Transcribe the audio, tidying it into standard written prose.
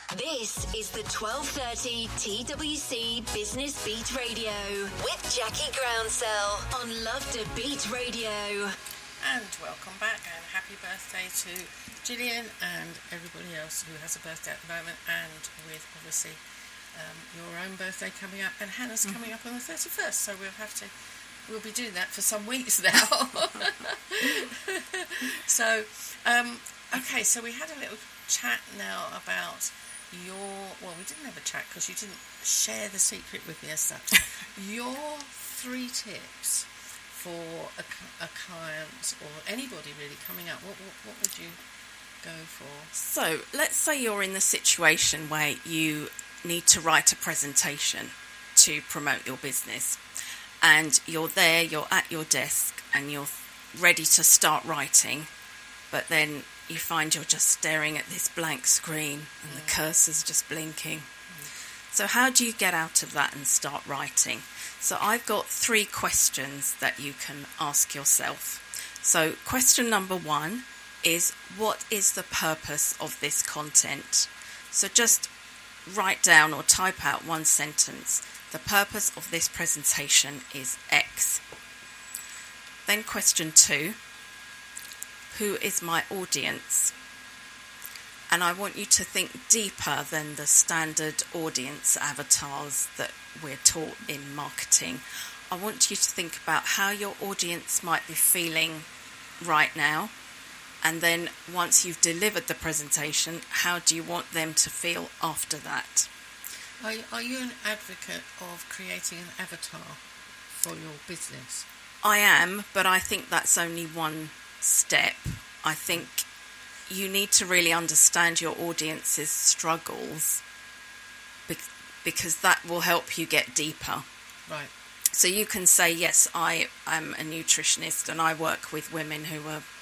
This is the 12:30 TWC Business Beat Radio with Jackie Groundsell on Love to Beat Radio. And welcome back, and happy birthday to Gillian and everybody else who has a birthday at the moment, and with obviously your own birthday coming up, and Hannah's coming up on the 31st, so we'll be doing that for some weeks now. So, okay, so we had a little chat now about we didn't have a chat because you didn't share the secret with me as such. Your 3 tips for a client or anybody really coming up, what would you go for? So let's say you're in the situation where you need to write a presentation to promote your business, and you're at your desk and you're ready to start writing, but then you find you're just staring at this blank screen and the cursor's just blinking. So how do you get out of that and start writing? So I've got 3 questions that you can ask yourself. So question number 1 is, what is the purpose of this content? So just write down or type out 1 sentence. The purpose of this presentation is X. Then question 2, who is my audience? And I want you to think deeper than the standard audience avatars that we're taught in marketing. I want you to think about how your audience might be feeling right now. And then once you've delivered the presentation, how do you want them to feel after that? Are you an advocate of creating an avatar for your business? I am, but I think that's only one step. I think you need to really understand your audience's struggles because that will help you get deeper. Right. So you can say, yes, I am a nutritionist and I work with women who are